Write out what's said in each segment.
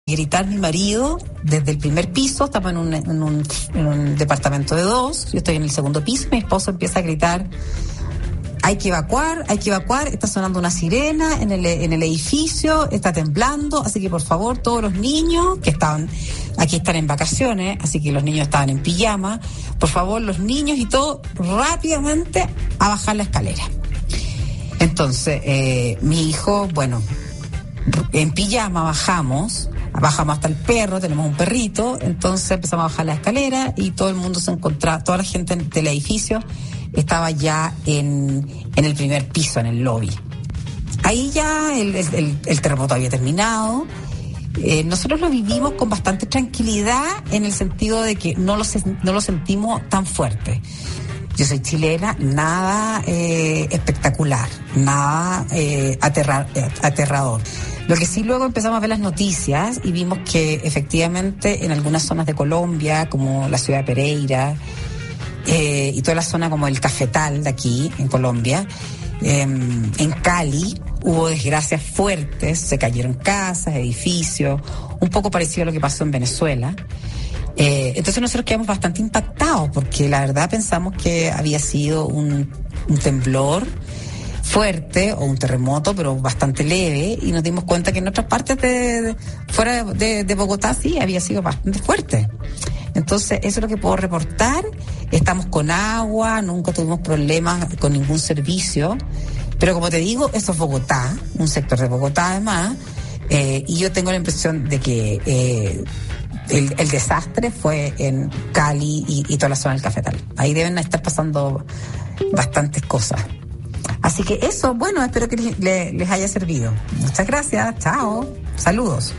gritar mi marido desde el primer piso. Estamos en un departamento de 2, yo estoy en el segundo piso, mi esposo empieza a gritar: hay que evacuar, está sonando una sirena en el edificio, está temblando, así que por favor todos los niños que aquí están en vacaciones, así que los niños estaban en pijama, por favor los niños y todo rápidamente a bajar la escalera. Entonces mi hijo, bueno, en pijama bajamos hasta el perro, tenemos un perrito, entonces empezamos a bajar la escalera y todo el mundo se encontraba, toda la gente del edificio estaba ya en el primer piso, en el lobby. Ahí ya el terremoto había terminado. Nosotros lo vivimos con bastante tranquilidad, en el sentido de que no lo sentimos tan fuerte. Yo soy chilena, nada espectacular, nada aterrador. Lo que sí, luego empezamos a ver las noticias y vimos que efectivamente en algunas zonas de Colombia, como la ciudad de Pereira, y toda la zona como el Cafetal de aquí, en Colombia, en Cali, hubo desgracias fuertes, se cayeron casas, edificios, un poco parecido a lo que pasó en Venezuela. Entonces nosotros quedamos bastante impactados, porque la verdad pensamos que había sido un temblor fuerte o un terremoto, pero bastante leve, y nos dimos cuenta que en otras partes fuera de Bogotá sí había sido bastante fuerte. Entonces eso es lo que puedo reportar. Estamos con agua, nunca tuvimos problemas con ningún servicio, pero como te digo, esto es Bogotá, un sector de Bogotá además, y yo tengo la impresión de que el desastre fue en Cali y toda la zona del Cafetal. Ahí deben estar pasando bastantes cosas. Así que eso, bueno, espero que les haya servido. Muchas gracias, chao, saludos.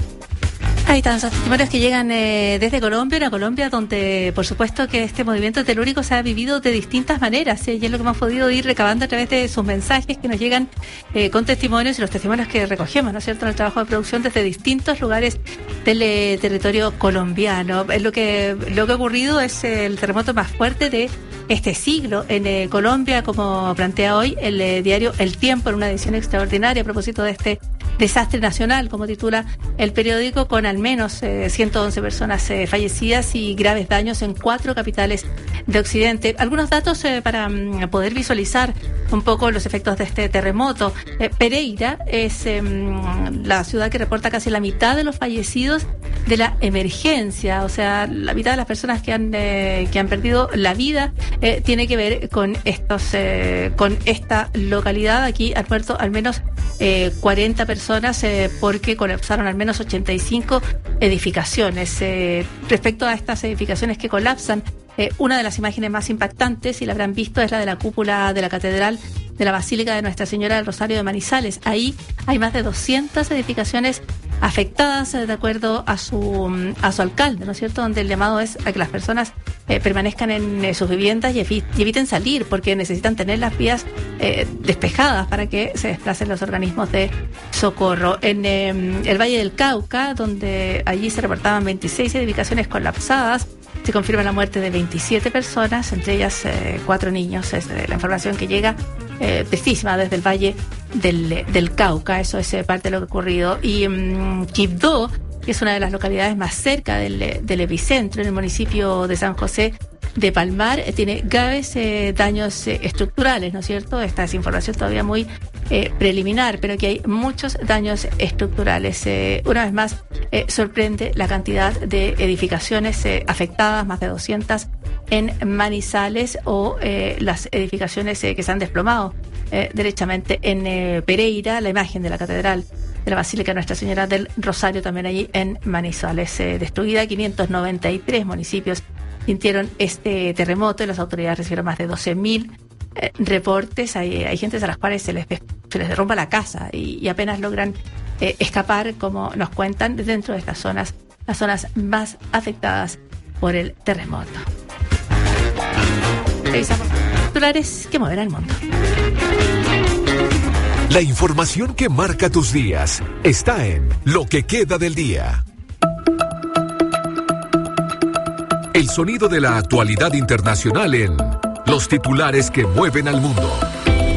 Ahí están los testimonios que llegan desde Colombia, una Colombia donde por supuesto que este movimiento telúrico se ha vivido de distintas maneras, y es lo que hemos podido ir recabando a través de sus mensajes que nos llegan con testimonios, y los testimonios que recogemos, ¿no es cierto?, en el trabajo de producción desde distintos lugares del territorio colombiano. Lo que ha ocurrido es el terremoto más fuerte de este siglo en Colombia, como plantea hoy el diario El Tiempo en una edición extraordinaria a propósito de este desastre nacional, como titula el periódico, con al menos 111 personas fallecidas y graves daños en 4 capitales de Occidente. Algunos datos para poder visualizar un poco los efectos de este terremoto. Pereira es la ciudad que reporta casi la mitad de los fallecidos de la emergencia, o sea, la mitad de las personas que han perdido la vida tiene que ver con con esta localidad. Aquí han muerto al menos 40 personas porque colapsaron al menos 85 edificaciones. Respecto a estas edificaciones que colapsan, una de las imágenes más impactantes, y la habrán visto, es la de la cúpula de la Catedral de la Basílica de Nuestra Señora del Rosario de Manizales. Ahí hay más de 200 edificaciones afectadas, de acuerdo a su alcalde, ¿no es cierto?, donde el llamado es a que las personas permanezcan en sus viviendas y eviten salir, porque necesitan tener las vías despejadas para que se desplacen los organismos de socorro. En el Valle del Cauca, donde allí se reportaban 26 edificaciones colapsadas, se confirma la muerte de 27 personas, entre ellas 4 niños. Es la información que llega tristísima desde el Valle del Cauca. Eso es parte de lo que ha ocurrido. Y Quibdó, que es una de las localidades más cerca del epicentro, en el municipio de San José de Palmar, tiene graves daños estructurales, ¿no es cierto? Esta es información todavía muy preliminar, pero que hay muchos daños estructurales. Una vez más, sorprende la cantidad de edificaciones afectadas, más de 200 en Manizales, o las edificaciones que se han desplomado derechamente en Pereira. La imagen de la Catedral de la Basílica de Nuestra Señora del Rosario también allí en Manizales, destruida. 593 municipios sintieron este terremoto y las autoridades recibieron más de 12.000 reportes. Hay gentes a las cuales se les derrumba la casa y apenas logran escapar, como nos cuentan, dentro de estas zonas, las zonas más afectadas por el terremoto. Revisamos titulares que moverán el mundo. La información que marca tus días está en Lo que queda del día. El sonido de la actualidad internacional en Los titulares que mueven al mundo.